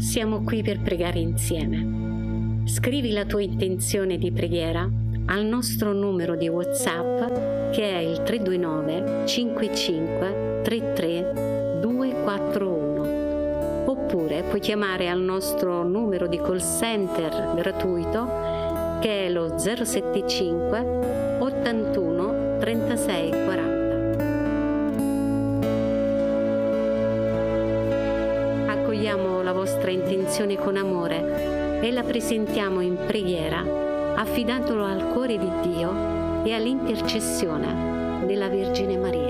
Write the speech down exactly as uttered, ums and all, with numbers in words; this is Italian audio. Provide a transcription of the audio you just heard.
siamo qui per pregare insieme. Scrivi la tua intenzione di preghiera al nostro numero di WhatsApp che è il tre due nove cinque cinque tre tre due quattro uno, oppure puoi chiamare al nostro numero di call center gratuito che è lo zero sette cinque ottantuno trentasei quaranta. Accogliamo la vostra intenzione con amore e la presentiamo in preghiera, affidandolo al cuore di Dio e all'intercessione della Vergine Maria.